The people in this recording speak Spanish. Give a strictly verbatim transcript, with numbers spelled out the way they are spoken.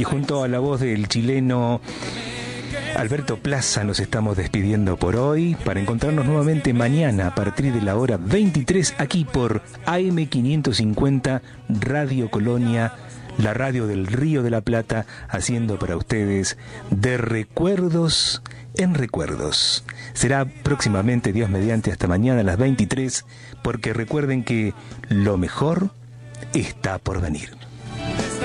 Y junto a la voz del chileno Alberto Plaza nos estamos despidiendo por hoy, para encontrarnos nuevamente mañana a partir de la hora veintitrés aquí por A M quinientos cincuenta Radio Colonia, la radio del Río de la Plata, haciendo para ustedes de recuerdos en recuerdos. Será próximamente, Dios mediante, hasta mañana a las veintitrés, porque recuerden que lo mejor está por venir.